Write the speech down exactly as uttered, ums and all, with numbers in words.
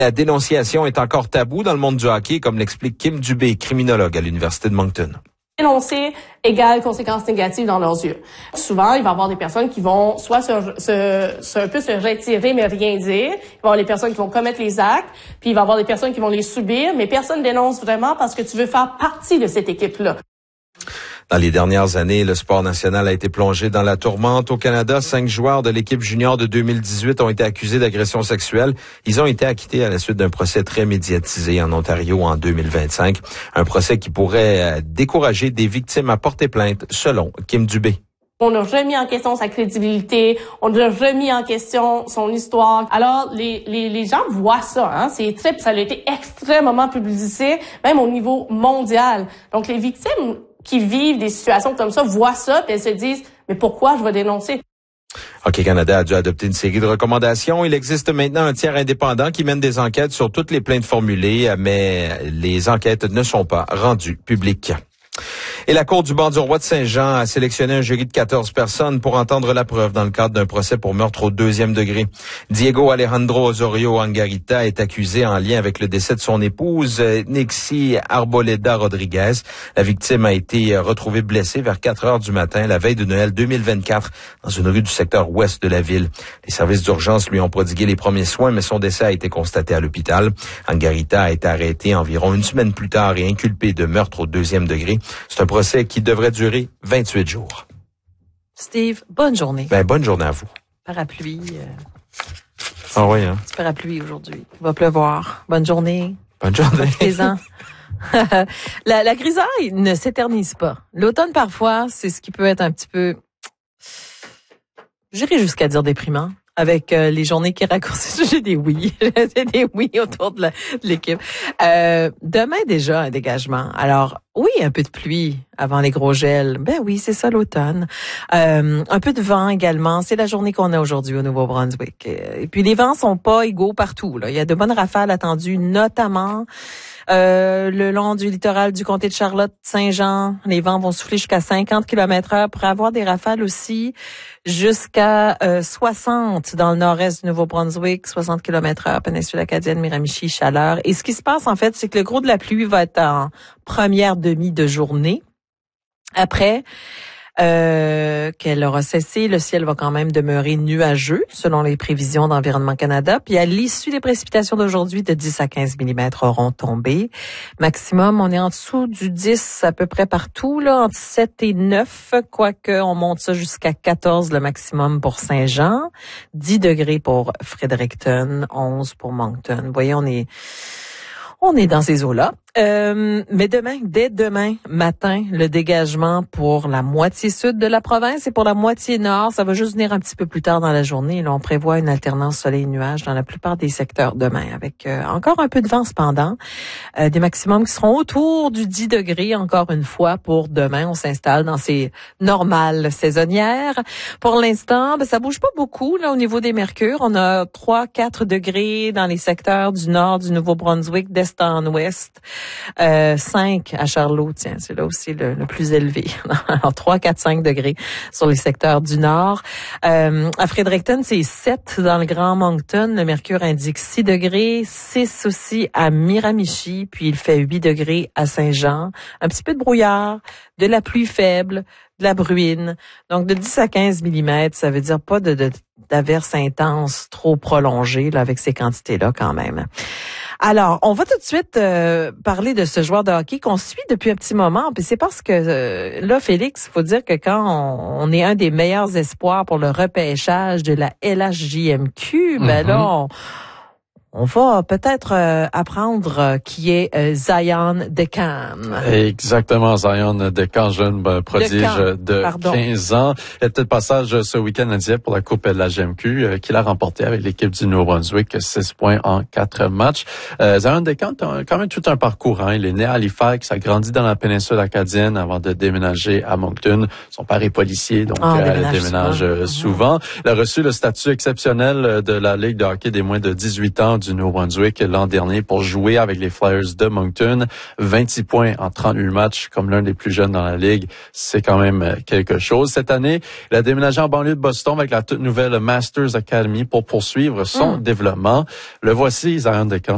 La dénonciation est encore tabou dans le monde du hockey, comme l'explique Kim Dubé, criminologue à l'Université de Moncton. Dénoncer égale conséquences négatives dans leurs yeux. Souvent, il va y avoir des personnes qui vont soit se, se, se, un peu se retirer mais rien dire. Il va y avoir des personnes qui vont commettre les actes, puis il va y avoir des personnes qui vont les subir, mais personne dénonce vraiment parce que tu veux faire partie de cette équipe-là. Dans les dernières années, le sport national a été plongé dans la tourmente. Au Canada, cinq joueurs de l'équipe junior de deux mille dix-huit ont été accusés d'agression sexuelle. Ils ont été acquittés à la suite d'un procès très médiatisé en Ontario en deux mille vingt-cinq. Un procès qui pourrait décourager des victimes à porter plainte, selon Kim Dubé. On a remis en question sa crédibilité, on a remis en question son histoire. Alors, les, les, les gens voient ça, hein, c'est très, ça a été extrêmement publicité, même au niveau mondial. Donc, les victimes qui vivent des situations comme ça voient ça, puis elles se disent, mais pourquoi je vais dénoncer? Hockey Canada a dû adopter une série de recommandations. Il existe maintenant un tiers indépendant qui mène des enquêtes sur toutes les plaintes formulées, mais les enquêtes ne sont pas rendues publiques. Et la Cour du banc du roi de Saint-Jean a sélectionné un jury de quatorze personnes pour entendre la preuve dans le cadre d'un procès pour meurtre au deuxième degré. Diego Alejandro Osorio Angarita est accusé en lien avec le décès de son épouse, Nixie Arboleda Rodriguez. La victime a été retrouvée blessée vers quatre heures du matin, la veille de Noël deux mille vingt-quatre, dans une rue du secteur ouest de la ville. Les services d'urgence lui ont prodigué les premiers soins, mais son décès a été constaté à l'hôpital. Angarita a été arrêté environ une semaine plus tard et inculpé de meurtre au deuxième degré. C'est un procès qui devrait durer vingt-huit jours. Steve, bonne journée. Ben, bonne journée à vous. Parapluie. Euh, ah oui, hein? Petit parapluie aujourd'hui. Il va pleuvoir. Bonne journée. Bonne journée. Profitez-en. la, la grisaille ne s'éternise pas. L'automne, parfois, c'est ce qui peut être un petit peu, j'irais jusqu'à dire déprimant. Avec euh, les journées qui raccourcissent, j'ai des oui, j'ai des oui autour de, la, de l'équipe. Euh, demain déjà un dégagement. Alors oui, un peu de pluie avant les gros gels. Ben oui, c'est ça l'automne. Euh, un peu de vent également. C'est la journée qu'on a aujourd'hui au Nouveau-Brunswick. Et puis les vents sont pas égaux partout. Là. Il y a de bonnes rafales attendues, notamment euh, le long du littoral du comté de Charlotte, Saint-Jean. Les vents vont souffler jusqu'à cinquante kilomètres heure pour avoir des rafales aussi jusqu'à euh, soixante dans le nord-est du Nouveau-Brunswick, soixante kilomètres heure, péninsule acadienne, Miramichi, Chaleur. Et ce qui se passe, en fait, c'est que le gros de la pluie va être en première demi de journée. Après euh, qu'elle aura cessé, le ciel va quand même demeurer nuageux, selon les prévisions d'Environnement Canada. Puis à l'issue des précipitations d'aujourd'hui, de dix à quinze millimètres auront tombé. Maximum, on est en dessous du dix à peu près partout, là, entre sept et neuf, quoique on monte ça jusqu'à quatorze le maximum pour Saint-Jean, dix degrés pour Fredericton, onze pour Moncton. Vous voyez, on est... On est dans ces eaux-là. Euh, mais demain, dès demain matin, le dégagement pour la moitié sud de la province et pour la moitié nord, ça va juste venir un petit peu plus tard dans la journée. Là, on prévoit une alternance soleil-nuage dans la plupart des secteurs demain, avec euh, encore un peu de vent cependant. Euh, des maximums qui seront autour du dix degrés, encore une fois, pour demain. On s'installe dans ces normales saisonnières. Pour l'instant, ben, ça bouge pas beaucoup là au niveau des mercures. On a trois quatre degrés dans les secteurs du nord du Nouveau-Brunswick, d'est en ouest. Euh, cinq à Charlot, tiens, c'est là aussi le, le plus élevé. Alors, trois, quatre, cinq degrés sur les secteurs du nord. Euh, à Fredericton, c'est sept dans le Grand Moncton. Le mercure indique six degrés, six aussi à Miramichi, puis il fait huit degrés à Saint-Jean. Un petit peu de brouillard, de la pluie faible, de la bruine. Donc, de dix à quinze millimètres, ça veut dire pas de, de d'averses intenses trop prolongées, là, avec ces quantités-là quand même. Alors, on va tout de suite euh, parler de ce joueur de hockey qu'on suit depuis un petit moment. Puis c'est parce que euh, là, Félix, il faut dire que quand on, on est un des meilleurs espoirs pour le repêchage de la L H J M Q, mm-hmm. ben là, on, on va peut-être euh, apprendre euh, qui est euh, Zion Decan. Exactement, Zion Decan, jeune ben, prodige de, de quinze ans. Il était de passage ce week-end à Dieppe pour la Coupe L H J M Q euh, qu'il a remporté avec l'équipe du Nouveau-Brunswick, six points en quatre matchs. Euh, Zion Decan a quand même tout un parcours. Hein. Il est né à Halifax, a grandi dans la péninsule acadienne avant de déménager à Moncton. Son père est policier, donc oh, euh, déménage elle déménage souvent. souvent. Il a reçu le statut exceptionnel de la Ligue de hockey des moins de dix-huit ans du Nouveau-Brunswick l'an dernier pour jouer avec les Flyers de Moncton. vingt-six points en trente-huit matchs comme l'un des plus jeunes dans la Ligue. C'est quand même quelque chose. Cette année, il a déménagé en banlieue de Boston avec la toute nouvelle Masters Academy pour poursuivre son mmh. développement. Le voici, Zion Decan.